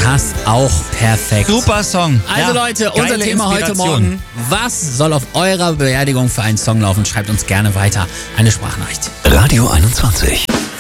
passt auch perfekt. Super Song. Also Ja, Leute, unser geile Thema heute Inspiration. Morgen. Was soll auf eurer Beerdigung für einen Song laufen? Schreibt uns gerne weiter eine Sprachnachricht. Radio 21.